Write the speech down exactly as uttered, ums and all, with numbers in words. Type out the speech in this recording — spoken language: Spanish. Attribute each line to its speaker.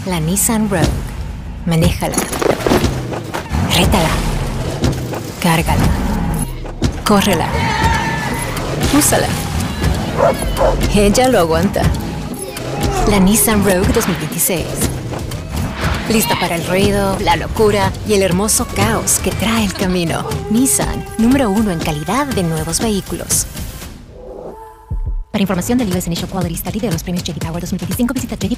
Speaker 1: La Nissan Rogue. Manéjala. Rétala. Cárgala. Córrela. Úsala. Ella lo aguanta. La Nissan Rogue dos mil veintiséis. Lista para el ruido, la locura y el hermoso caos que trae el camino. Nissan, número uno en calidad de nuevos vehículos. Para información del U S Initial Quality Study de los premios J D Power dos mil veinticinco, visita J D